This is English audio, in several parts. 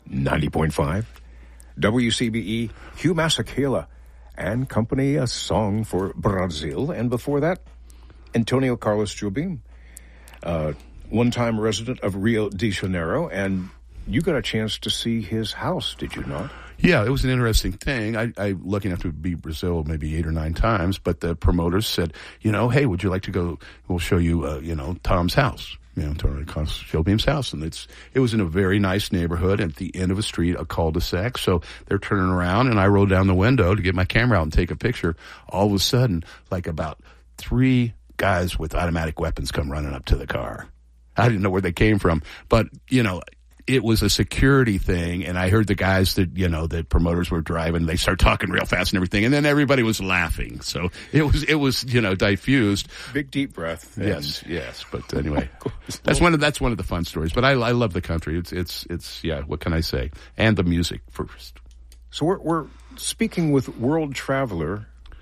90.5, WCBE, Hugh Masekela and Company, a song for Brazil. And before that, Antonio Carlos Jobim, one-time resident of Rio de Janeiro, and you got a chance to see his house, did you not? Yeah, it was an interesting thing. I lucky enough to be Brazil maybe 8 or 9 times, but the promoters said, hey, would you like to go? We'll show you, Tom's house, Antonio Carlos Jobim's house, and it was in a very nice neighborhood at the end of a street, a cul-de-sac. So they're turning around, and I rolled down the window to get my camera out and take a picture. All of a sudden, like about 3 guys with automatic weapons come running up to the car. I didn't know where they came from, but it was a security thing, and I heard the guys that, the promoters were driving, they start talking real fast and everything, and then everybody was laughing. So it was diffused. Big deep breath. Yes. But anyway, that's one of the fun stories. But I love the country. It's what can I say? And the music first. So we're speaking with world traveler,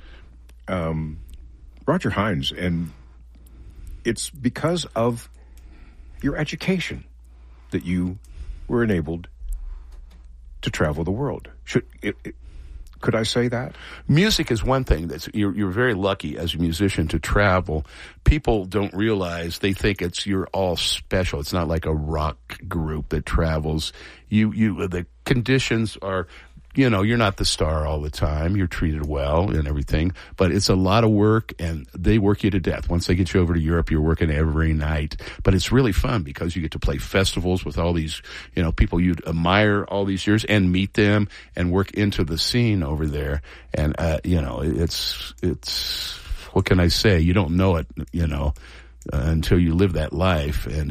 Roger Hines, and it's because of your education that you were enabled to travel the world. Could I say that? Music is one thing. You're very lucky as a musician to travel. People don't realize, they think you're all special. It's not like a rock group that travels. The conditions are, you're not the star all the time. You're treated well and everything, but it's a lot of work, and they work you to death. Once they get you over to Europe, you're working every night. But it's really fun because you get to play festivals with all these, people you admire all these years, and meet them and work into the scene over there. And, it's what can I say? You don't know it, until you live that life, and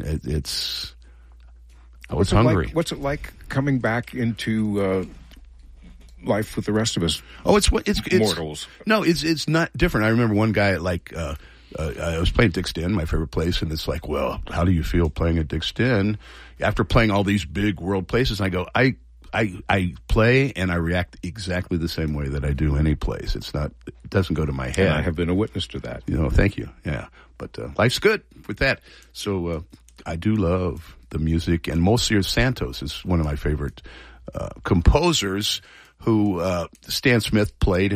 I was hungry. What's it like coming back into, life with the rest of us? It's mortals. No, it's not different. I remember one guy I was playing Dick's Den, my favorite place, and it's like, well, how do you feel playing at Dick's Den after playing all these big world places? And I go, I play and I react exactly the same way that I do any place. It doesn't go to my head. And I have been a witness to that. Thank you. Yeah, but life's good with that. So I do love the music, and Monsieur Santos is one of my favorite composers who Stan Smith played